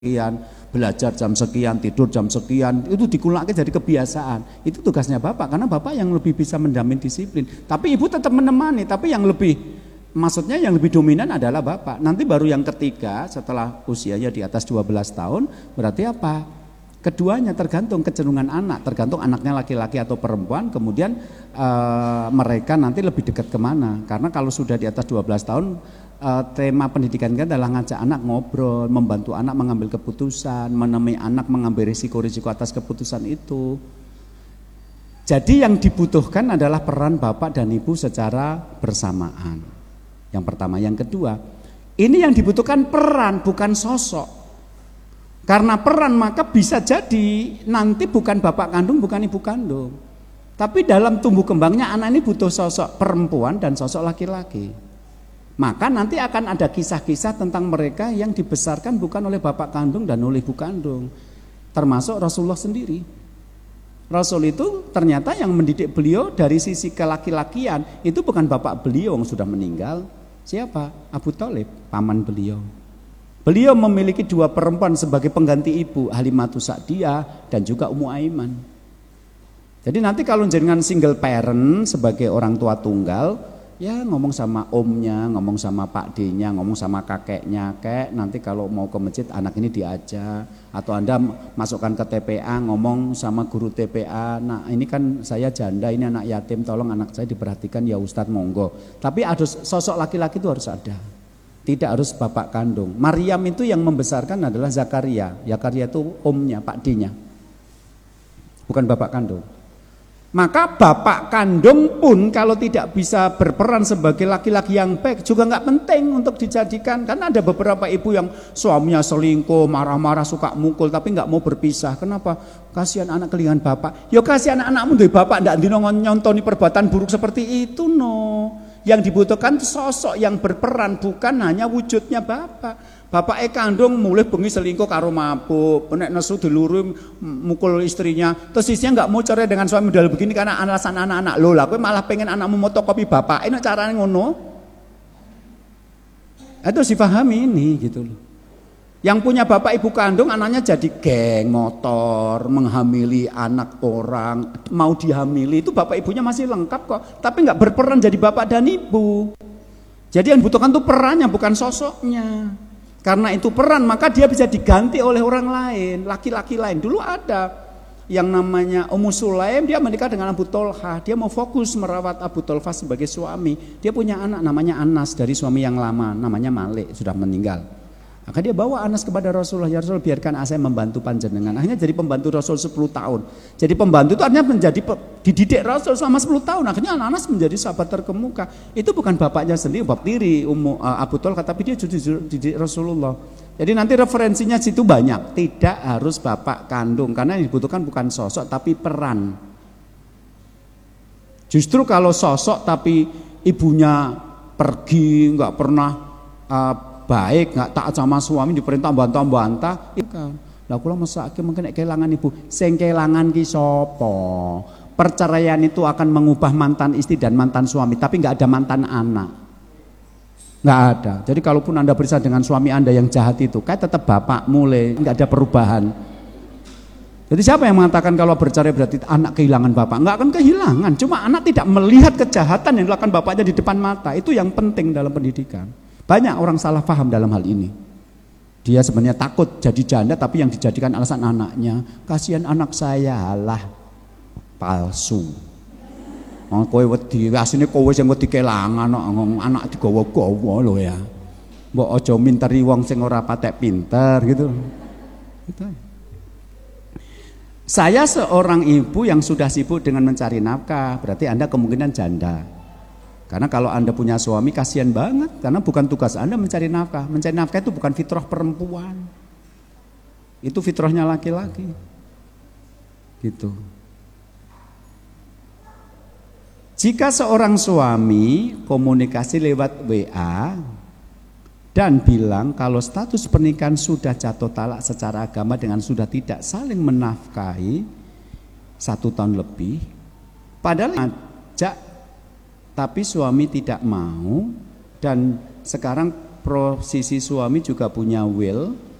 sekian, belajar jam sekian, tidur jam sekian, itu dikulake jadi kebiasaan. Itu tugasnya bapak, karena bapak yang lebih bisa menjamin disiplin. Tapi ibu tetap menemani, tapi yang lebih, maksudnya yang lebih dominan adalah bapak. Nanti baru yang ketiga setelah usianya di atas 12 tahun, berarti apa? Keduanya tergantung kecenderungan anak, tergantung anaknya laki-laki atau perempuan, kemudian mereka nanti lebih dekat kemana. Karena kalau sudah di atas 12 tahun, tema pendidikan kita adalah ngajak anak ngobrol, membantu anak mengambil keputusan, menemani anak mengambil risiko-risiko atas keputusan itu. Jadi yang dibutuhkan adalah peran bapak dan ibu secara bersamaan. Yang pertama, yang kedua, ini yang dibutuhkan peran, bukan sosok. Karena peran maka bisa jadi nanti bukan bapak kandung, bukan ibu kandung. Tapi dalam tumbuh kembangnya anak ini butuh sosok perempuan dan sosok laki-laki. Maka nanti akan ada kisah-kisah tentang mereka yang dibesarkan bukan oleh bapak kandung dan oleh ibu kandung. Termasuk Rasulullah sendiri. Rasul itu ternyata yang mendidik beliau dari sisi kelaki-lakian itu bukan bapak beliau yang sudah meninggal. Siapa? Abu Thalib, paman beliau. Beliau memiliki dua perempuan sebagai pengganti ibu, Halimatus Sa'diyah dan juga Ummu Aiman. Jadi nanti kalau jenengan single parent sebagai orang tua tunggal, ya ngomong sama omnya, ngomong sama pak D-nya, ngomong sama kakeknya, kek nanti kalau mau ke masjid anak ini diajak. Atau Anda masukkan ke TPA, ngomong sama guru TPA, nah ini kan saya janda, ini anak yatim, tolong anak saya diperhatikan ya Ustadz, monggo. Tapi ada sosok laki-laki itu harus ada, tidak harus bapak kandung. Maryam itu yang membesarkan adalah Zakaria. Zakaria itu omnya, pak D-nya, bukan bapak kandung. Maka bapak kandung pun kalau tidak bisa berperan sebagai laki-laki yang baik juga nggak penting untuk dijadikan. Karena ada beberapa ibu yang suaminya selingkuh, marah-marah, suka mukul, tapi nggak mau berpisah. Kenapa? Kasihan anak kelingan bapak. Ya kasihan anak-anakmu dari bapak, ndak nyontoni perbuatan buruk seperti itu, no. Yang dibutuhkan sosok yang berperan, bukan hanya wujudnya bapak. Bapak kandung mulai bengi selingkuh karo mabuk, nek nesu diluru mukul istrinya, terus istrinya nggak mau cerai dengan suami model begini karena alasan anak-anak. Loh lah, kowe malah pengen anakmu motokopi bapak, ini caranya ngono. Itu dipahami ini gitu loh. Yang punya bapak ibu kandung anaknya jadi geng motor, menghamili anak orang, mau dihamili itu bapak ibunya masih lengkap kok, tapi nggak berperan jadi bapak dan ibu. Jadi yang dibutuhkan tuh perannya bukan sosoknya. Karena itu peran maka dia bisa diganti oleh orang lain, laki-laki lain. Dulu ada yang namanya Ummu Sulaim, dia menikah dengan Abu Thalhah. Dia mau fokus merawat Abu Thalhah sebagai suami. Dia punya anak namanya Anas dari suami yang lama, namanya Malik, sudah meninggal. Maka dia bawa Anas kepada Rasulullah, ya Rasul biarkan saya membantu panjenengan. Akhirnya jadi pembantu Rasul 10 tahun. Jadi pembantu itu artinya menjadi dididik Rasul selama 10 tahun. Akhirnya Anas menjadi sahabat terkemuka. Itu bukan bapaknya sendiri, bapak tiri Abu Thalhah, tapi dia dididik Rasulullah. Jadi nanti referensinya situ banyak. Tidak harus bapak kandung, karena yang dibutuhkan bukan sosok tapi peran. Justru kalau sosok tapi ibunya pergi, nggak pernah baik, nggak taat sama suami, diperintah bantah-bantah, lah kula mesake mungkin nek kelangan ibu, sing kelangan ki sapa? Perceraian itu akan mengubah mantan istri dan mantan suami, tapi nggak ada mantan anak, nggak ada. Jadi kalaupun Anda berisah dengan suami Anda yang jahat itu, kayak tetap bapak mulai, nggak ada perubahan. Jadi siapa yang mengatakan kalau bercerai berarti anak kehilangan bapak? Nggak akan kehilangan, cuma anak tidak melihat kejahatan yang dilakukan bapaknya di depan mata. Itu yang penting dalam pendidikan. Banyak orang salah paham dalam hal ini. Dia sebenarnya takut jadi janda, tapi yang dijadikan alasan anaknya, kasihan anak saya, lah palsu. Oh, kowe wedi, asline kowe sing wedi kelangan anak digawa-gawa lho ya. Mbok aja minteri wong sing ora patek pinter gitu. Gitu. Saya seorang ibu yang sudah sibuk dengan mencari nafkah, berarti Anda kemungkinan janda. Karena kalau Anda punya suami kasihan banget, karena bukan tugas Anda mencari nafkah. Mencari nafkah itu bukan fitrah perempuan. Itu fitrahnya laki-laki. Gitu. Jika seorang suami komunikasi lewat WA dan bilang kalau status pernikahan sudah jatuh talak secara agama dengan sudah tidak saling menafkahi 1 tahun lebih, padahal ajak tapi suami tidak mau, dan sekarang posisi suami juga punya will,